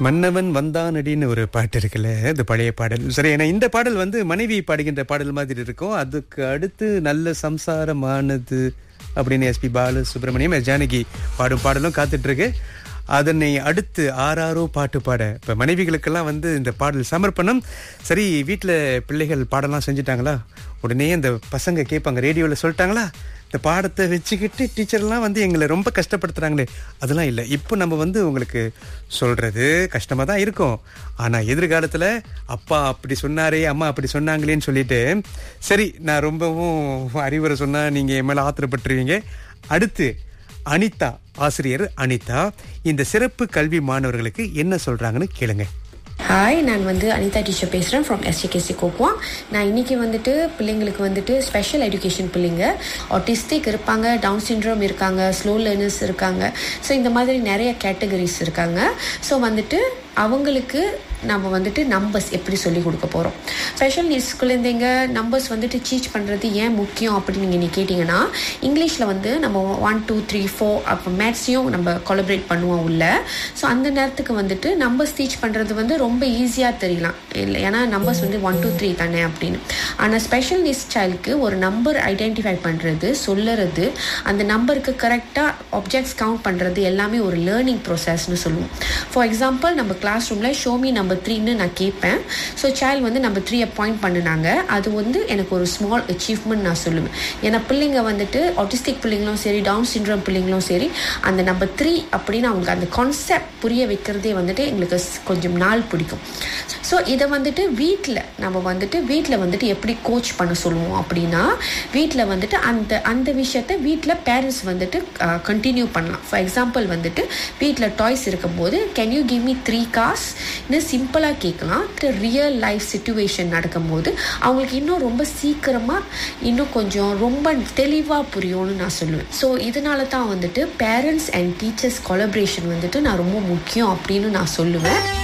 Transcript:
மன்னவன் வந்தானடின்னு ஒரு பாட்டு இருக்குல்ல, இது பழைய பாடல். சரி, ஏன்னா இந்த பாடல் வந்து மனைவி பாடுகின்ற பாடல் மாதிரி இருக்கும். அதுக்கு அடுத்து நல்ல சம்சாரமானது அப்படின்னு எஸ்பி பாலு சுப்பிரமணியம் ஜானகி பாடும் பாடலும் காத்துட்டு இருக்கு. அதனை அடுத்து ஆறாரோ பாட்டு பாட இப்ப மனைவிகளுக்கெல்லாம் வந்து இந்த பாடல் சமர்ப்பணம். சரி, வீட்டுல பிள்ளைகள் பாடலாம் செஞ்சுட்டாங்களா, உடனே இந்த பசங்க கேட்பாங்க, ரேடியோல சொல்லிட்டாங்களா, இந்த பாடத்தை வச்சுக்கிட்டு டீச்சர்லாம் வந்து எங்களை ரொம்ப கஷ்டப்படுத்துறாங்களே. அதெல்லாம் இல்லை. இப்போ நம்ம வந்து உங்களுக்கு சொல்றது கஷ்டமா தான் இருக்கும். ஆனா எதிர்காலத்துல அப்பா அப்படி சொன்னாரே, அம்மா அப்படி சொன்னாங்களேன்னு சொல்லிட்டு, சரி நான் ரொம்பவும் அறிவுரை சொன்னா நீங்க என் மேல ஆத்திரப்பட்டுருவீங்க. அடுத்து அனிதா, ஆசிரியர் அனிதா இந்த சிறப்பு கல்வி மாணவர்களுக்கு என்ன சொல்றாங்கன்னு கேளுங்க. ஹாய், நான் வந்து அனிதா டீச்சர் பேசுகிறேன் ஃப்ரம் எஸ்டிகேசி கோக்குவா. நான் இன்றைக்கி வந்துட்டு பிள்ளைங்களுக்கு வந்துட்டு ஸ்பெஷல் எஜுகேஷன் பிள்ளைங்க, ஆட்டிஸ்டிக் இருப்பாங்க, டவுன் சிண்ட்ரோம் இருக்காங்க, ஸ்லோ லேர்னர்ஸ் இருக்காங்க. ஸோ இந்த மாதிரி நிறைய கேட்டகரிஸ் இருக்காங்க. ஸோ வந்துட்டு அவங்களுக்கு நம்ம வந்துட்டு நம்பர்ஸ் எப்படி சொல்லி கொடுக்க போகிறோம். ஸ்பெஷல் நீட்ஸ் குழந்தைங்க நம்பர்ஸ் வந்துட்டு டீச் பண்ணுறது ஏன் முக்கியம் அப்படின்னு நீங்கள் கேட்டிங்கன்னா, இங்கிலீஷில் வந்து நம்ம 1 2 3 4 அப்போ மேத்ஸையும் நம்ம கொலபரேட் பண்ணுவோம் உள்ள. ஸோ அந்த நேரத்துக்கு வந்துட்டு நம்பர்ஸ் டீச் பண்ணுறது வந்து ரொம்ப ஈஸியாக தெரியலாம் இல்லை, ஏன்னா நம்பர்ஸ் வந்து 1 2 3 தானே அப்படின்னு. ஆனால் ஸ்பெஷல் நீட்ஸ் சைல்டுக்கு ஒரு நம்பர் ஐடென்டிஃபை பண்ணுறது, சொல்லுறது, அந்த நம்பருக்கு கரெக்டாக ஆப்ஜெக்ட்ஸ் கவுண்ட் பண்ணுறது எல்லாமே ஒரு லேர்னிங் ப்ராசஸ்ன்னு சொல்லுவோம். ஃபார் எக்ஸாம்பிள், நம்ம கிளாஸ் ரூமில் ஷோமி நம்பர் 3ன்னு நான் கேட்பேன். ஸோ சைல்டு வந்து நம்பர் 3 பாயிண்ட் பண்ணினாங்க. அது வந்து எனக்கு ஒரு ஸ்மால் அச்சீவ்மெண்ட் நான் சொல்லுவேன். ஏன்னா பிள்ளைங்க வந்துட்டு ஆட்டிஸ்டிக் பிள்ளைங்களும் சரி, டவுன் சிண்ட்ரோம் பிள்ளைங்களும் சரி, அந்த நம்பர் 3 அப்படின்னு அவங்களுக்கு அந்த கான்செப்ட் புரிய வைக்கிறதே வந்துட்டு எங்களுக்கு கொஞ்சம் நாள் பிடிக்கும். ஸோ இதை வந்துட்டு வீட்டில் வந்துட்டு எப்படி கோச் பண்ண சொல்லுவோம் அப்படின்னா, வீட்டில் வந்துட்டு அந்த விஷயத்தை வீட்டில் பேரண்ட்ஸ் வந்துட்டு கண்டினியூ பண்ணலாம். ஃபார் எக்ஸாம்பிள் வந்துட்டு வீட்டில் டாய்ஸ் இருக்கும்போது, can you give me 3 cars சிம்பிளாக கேட்கலாம். ரியல் லைஃப் சிச்சுவேஷன் நடக்கும்போது அவங்களுக்கு இன்னும் ரொம்ப சீக்கிரமாக இன்னும் கொஞ்சம் ரொம்ப தெளிவாக புரியும்னு நான் சொல்லுவேன். ஸோ இதனால தான் வந்துட்டு பேரண்ட்ஸ் அண்ட் டீச்சர்ஸ் கொலபரேஷன் வந்துட்டு நான் ரொம்ப முக்கியம் அப்படின்னு நான் சொல்லுவேன்.